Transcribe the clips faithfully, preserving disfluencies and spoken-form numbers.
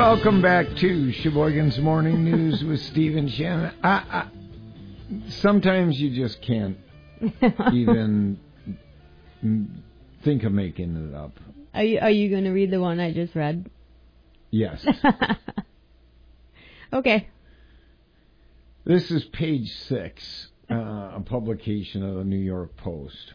Welcome back to Sheboygan's Morning News with Steve and Shannon. I, I, sometimes you just can't even think of making it up. Are you, are you going to read the one I just read? Yes. Okay. This is page six, uh, a publication of the New York Post.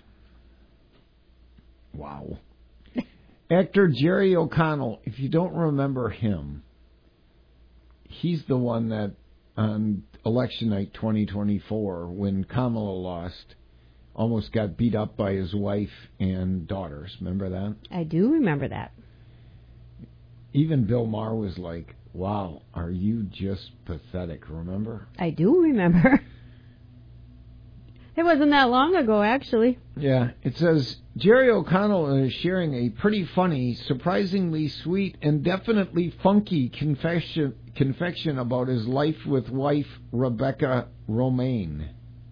Wow. Actor Jerry O'Connell, if you don't remember him, he's the one that on election night twenty twenty-four, when Kamala lost, almost got beat up by his wife and daughters. Remember that? I do remember that. Even Bill Maher was like, wow, are you just pathetic, remember? I do remember. It wasn't that long ago, actually. Yeah, it says, Jerry O'Connell is sharing a pretty funny, surprisingly sweet, and definitely funky confession, confection about his life with wife Rebecca Romijn.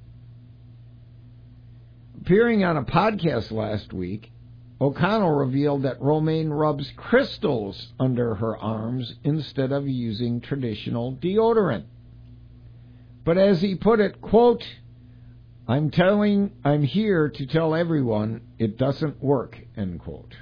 Appearing on a podcast last week, O'Connell revealed that Romijn rubs crystals under her arms instead of using traditional deodorant. But as he put it, quote, I'm telling, I'm here to tell everyone it doesn't work, end quote.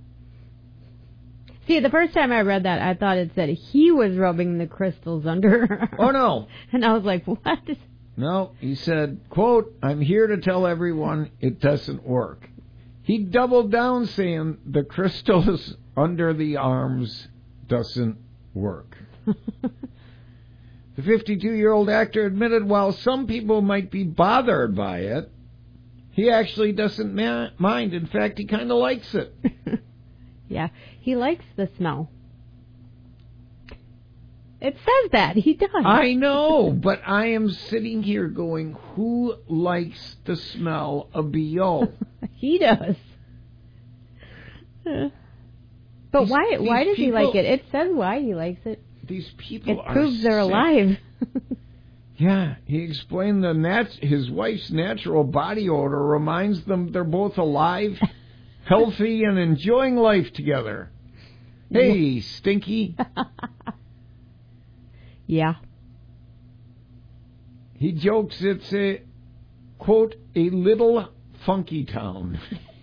See, the first time I read that, I thought it said he was rubbing the crystals under her. Oh, no. And I was like, what? No, he said, quote, I'm here to tell everyone it doesn't work. He doubled down saying the crystals under the arms doesn't work. The fifty-two-year-old actor admitted while some people might be bothered by it, he actually doesn't ma- mind. In fact, he kind of likes it. Yeah, he likes the smell. It says that. He does. I know, but I am sitting here going, who likes the smell of B O? He does. But these, why these Why does people, he like it? It says why he likes it. These people it are proves they're sick. alive. Yeah, he explained the nat- his wife's natural body odor reminds them they're both alive, healthy, and enjoying life together. Hey, Stinky. Yeah. He jokes it's a, quote, a little funky town,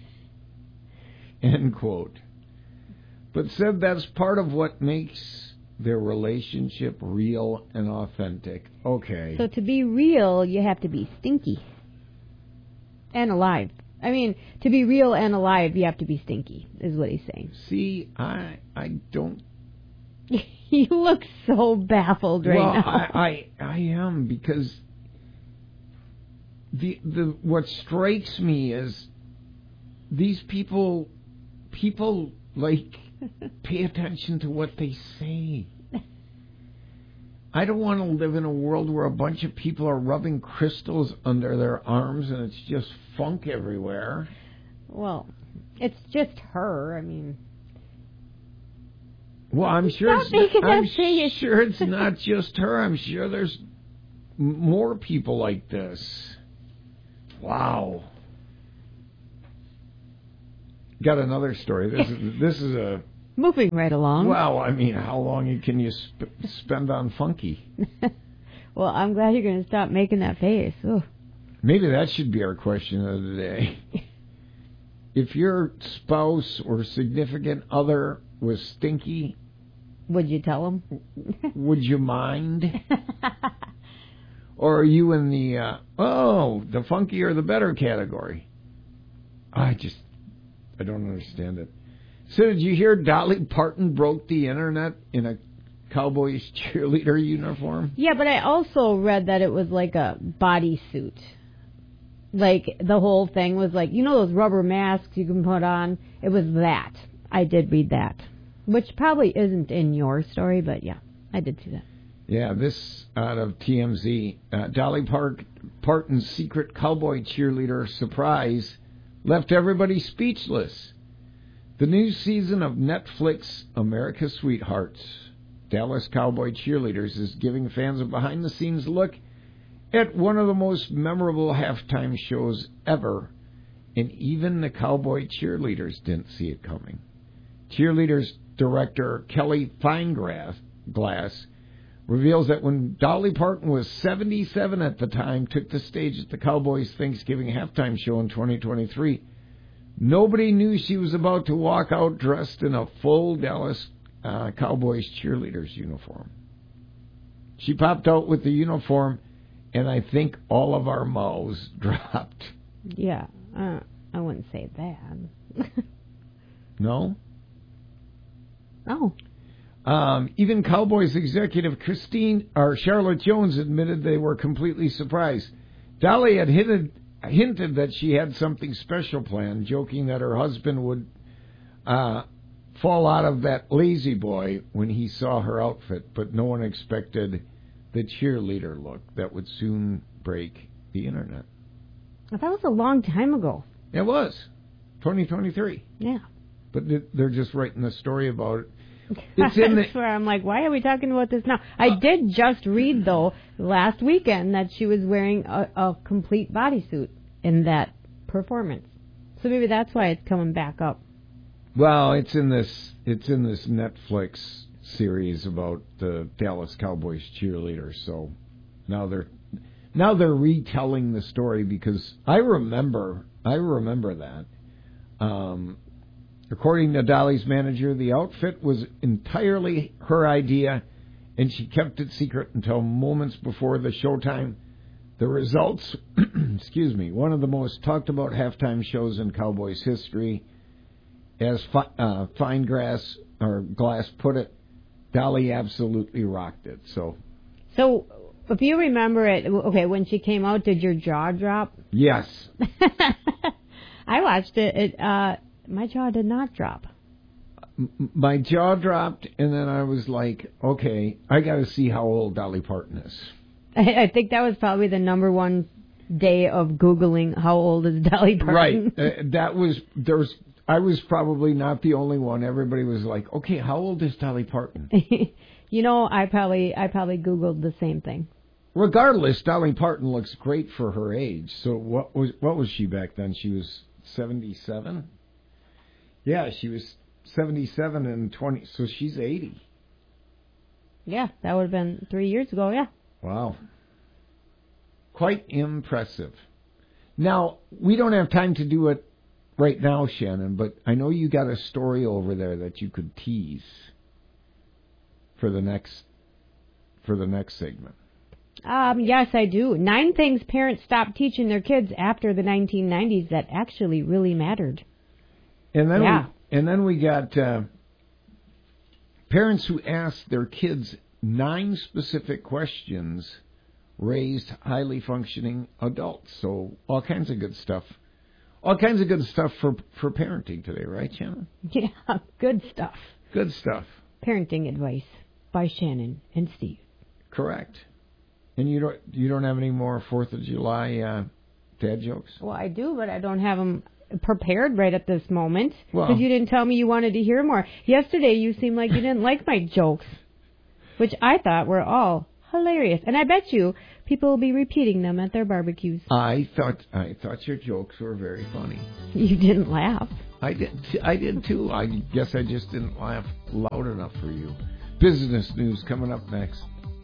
end quote. But said that's part of what makes their relationship real and authentic. Okay. So to be real, you have to be stinky. And alive. I mean, to be real and alive, you have to be stinky, is what he's saying. See, I I don't... You look so baffled right well, now. I, I, I am, because the the what strikes me is these people, people, like, pay attention to what they say. I don't want to live in a world where a bunch of people are rubbing crystals under their arms and it's just funk everywhere. Well, it's just her. I mean... Well, I'm sure it's not, I'm sure it's not just her. I'm sure there's more people like this. Wow. Got another story. This is this is a moving right along. Well, I mean, how long can you sp- spend on funky? Well, I'm glad you're going to stop making that face. Ugh. Maybe that should be our question of the day. If your spouse or significant other was stinky, would you tell him? Would you mind? Or are you in the, uh, oh, the funkier the better category? I just, I don't understand it. So did you hear Dolly Parton broke the internet in a Cowboys cheerleader uniform? Yeah, but I also read that it was like a bodysuit. Like, the whole thing was like, you know those rubber masks you can put on? It was that. I did read that. Which probably isn't in your story, but yeah, I did see that. Yeah, this out of T M Z. Uh, Dolly Park, Parton's secret cowboy cheerleader surprise left everybody speechless. The new season of Netflix America's Sweethearts, Dallas Cowboy Cheerleaders, is giving fans a behind-the-scenes look at one of the most memorable halftime shows ever, and even the cowboy cheerleaders didn't see it coming. Cheerleaders director Kelly Feinglass Glass reveals that when Dolly Parton was seventy-seven at the time, took the stage at the Cowboys Thanksgiving halftime show in twenty twenty-three, nobody knew she was about to walk out dressed in a full Dallas uh, Cowboys cheerleaders uniform. She popped out with the uniform, and I think all of our mouths dropped. Yeah, uh, I wouldn't say that. No? Oh. Um, even Cowboys executive Christine or Charlotte Jones admitted they were completely surprised. Dolly had hinted, hinted that she had something special planned, joking that her husband would uh, fall out of that lazy boy when he saw her outfit, but no one expected the cheerleader look that would soon break the internet. That was a long time ago. It was. twenty twenty-three. Yeah. But they're just writing a story about it. It's in the, That's where I'm like, why are we talking about this now? I uh, did just read, though, last weekend that she was wearing a, a complete bodysuit in that performance. So maybe that's why it's coming back up. Well, it's in this it's in this Netflix series about the Dallas Cowboys cheerleaders. So now they're now they're retelling the story because I remember I remember that. Um, According to Dolly's manager, the outfit was entirely her idea, and she kept it secret until moments before the showtime. The results, excuse me, one of the most talked about halftime shows in Cowboys history. As uh, Finegrass or Glass put it, Dolly absolutely rocked it. So, so if you remember it, okay, when she came out, did your jaw drop? Yes. I watched it. It. Uh, My jaw did not drop. My jaw dropped, and then I was like, okay, I got to see how old Dolly Parton is. I, I think that was probably the number one day of Googling how old is Dolly Parton. Right. Uh, that was, there was, I was probably not the only one. Everybody was like, okay, how old is Dolly Parton? You know, I probably, I probably Googled the same thing. Regardless, Dolly Parton looks great for her age. So what was, what was she back then? She was seventy-seven? Yeah, she was seventy-seven and twenty, so she's eighty. Yeah, that would have been three years ago, yeah. Wow. Quite impressive. Now, we don't have time to do it right now, Shannon, but I know you got a story over there that you could tease for the next for the next segment. Um, yes, I do. Nine things parents stopped teaching their kids after the nineteen nineties that actually really mattered. And then, yeah. we, and then we got uh, parents who asked their kids nine specific questions raised highly functioning adults. So all kinds of good stuff. All kinds of good stuff for, for parenting today, right, Shannon? Yeah, good stuff. Good stuff. Parenting advice by Shannon and Steve. Correct. And you don't you don't have any more Fourth of July uh, dad jokes? Well, I do, but I don't have them prepared right at this moment because well, you didn't tell me you wanted to hear more. Yesterday you seemed like you didn't like my jokes, which I thought were all hilarious, and I bet you people will be repeating them at their barbecues. I thought I thought your jokes were very funny. You didn't laugh. I did. I did too. I guess I just didn't laugh loud enough for you. Business news coming up next.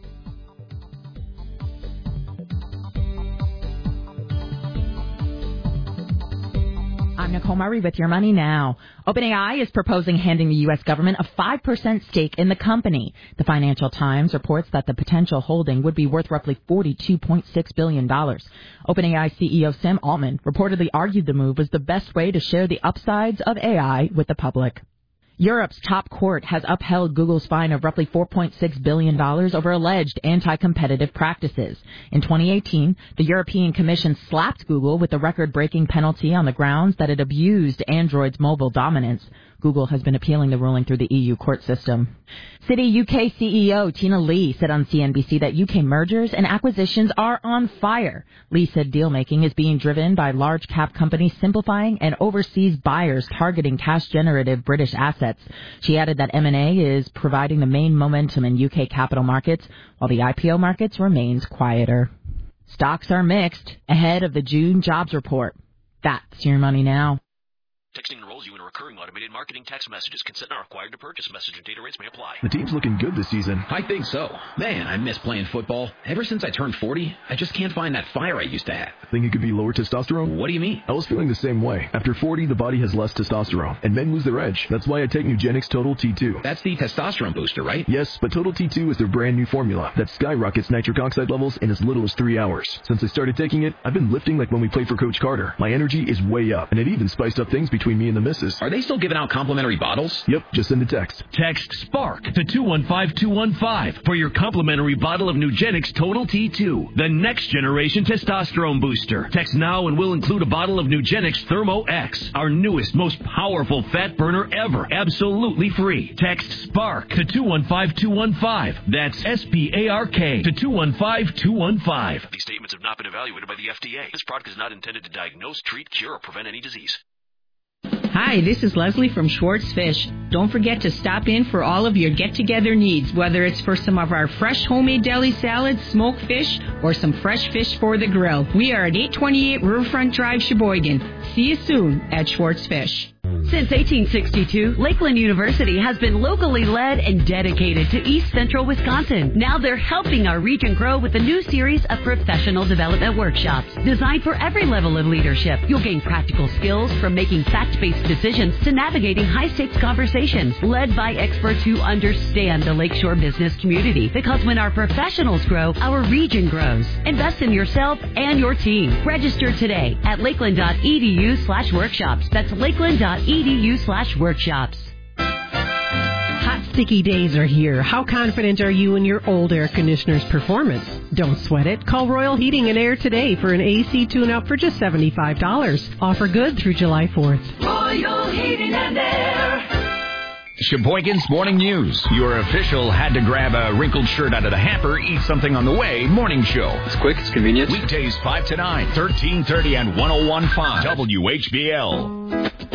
I'm Nicole Murray with Your Money Now. OpenAI is proposing handing the U S government a five percent stake in the company. The Financial Times reports that the potential holding would be worth roughly forty-two point six billion dollars. OpenAI C E O Sam Altman reportedly argued the move was the best way to share the upsides of A I with the public. Europe's top court has upheld Google's fine of roughly four point six billion dollars over alleged anti-competitive practices. In twenty eighteen, the European Commission slapped Google with a record-breaking penalty on the grounds that it abused Android's mobile dominance. Google has been appealing the ruling through the E U court system. Citi U K C E O Tina Lee said on C N B C that U K mergers and acquisitions are on fire. Lee said deal-making is being driven by large-cap companies simplifying and overseas buyers targeting cash-generative British assets. She added that M and A is providing the main momentum in U K capital markets, while the I P O markets remains quieter. Stocks are mixed ahead of the June jobs report. That's Your Money Now. Texting enrolls you in a recurring automated marketing text messages. Consent not required to purchase. Message and data rates may apply. The team's looking good this season. I think so. Man, I miss playing football. Ever since I turned forty, I just can't find that fire I used to have. Think it could be lower testosterone? What do you mean? I was feeling the same way. After forty, the body has less testosterone, and men lose their edge. That's why I take Nugenix Total T two. That's the testosterone booster, right? Yes, but Total T two is their brand new formula that skyrockets nitric oxide levels in as little as three hours. Since I started taking it, I've been lifting like when we played for Coach Carter. My energy is way up, and it even spiced up things between me and the missus. Are they still giving out complimentary bottles? Yep, just send a text. Text SPARK to two one five two one five for your complimentary bottle of Nugenix Total T two, the next generation testosterone booster. Text now and we'll include a bottle of Nugenix Thermo X, our newest, most powerful fat burner ever, absolutely free. Text SPARK to two one five two one five. That's S P A R K to two one five two one five. These statements have not been evaluated by the F D A. This product is not intended to diagnose, treat, cure, or prevent any disease. Hi, this is Leslie from Schwartz Fish. Don't forget to stop in for all of your get-together needs, whether it's for some of our fresh homemade deli salads, smoked fish, or some fresh fish for the grill. We are at eight twenty-eight Riverfront Drive, Sheboygan. See you soon at Schwartz Fish. Since eighteen sixty-two, Lakeland University has been locally led and dedicated to East Central Wisconsin. Now they're helping our region grow with a new series of professional development workshops designed for every level of leadership. You'll gain practical skills from making fact-based decisions to navigating high-stakes conversations led by experts who understand the Lakeshore business community. Because when our professionals grow, our region grows. Invest in yourself and your team. Register today at lakeland.edu slash workshops. That's lakeland.edu slash workshops. Hot, sticky days are here. How confident are you in your old air conditioner's performance? Don't sweat it. Call Royal Heating and Air today for an A C tune-up for just seventy-five dollars. Offer good through July fourth. Royal Heating and Air. Sheboygan's Morning News. Your official had to grab a wrinkled shirt out of the hamper, eat something on the way morning show. It's quick, it's convenient. Weekdays five to nine, thirteen thirty and one oh one point five W H B L.